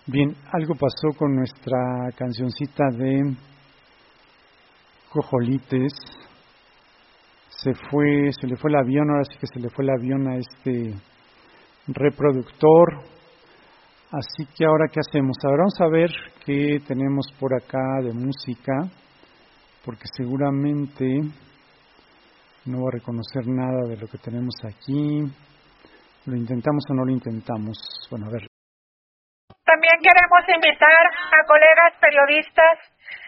Bien, algo pasó con nuestra cancioncita de Cojolites. Se le fue el avión, ahora sí que se le fue el avión a este reproductor. Así que ahora, ¿qué hacemos? Ahora vamos a ver qué tenemos por acá de música, porque seguramente no voy a reconocer nada de lo que tenemos aquí. ¿Lo intentamos o no lo intentamos? Bueno, a ver. También queremos invitar a colegas periodistas